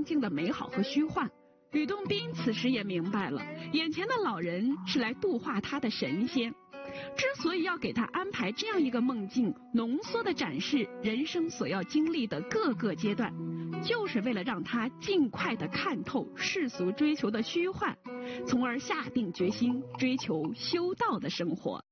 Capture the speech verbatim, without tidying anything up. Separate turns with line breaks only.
梦境的美好和虚幻。吕洞宾此时也明白了，眼前的老人是来度化他的神仙。之所以要给他安排这样一个梦境，浓缩的展示人生所要经历的各个阶段，就是为了让他尽快的看透世俗追求的虚幻，从而下定决心追求修道的生活。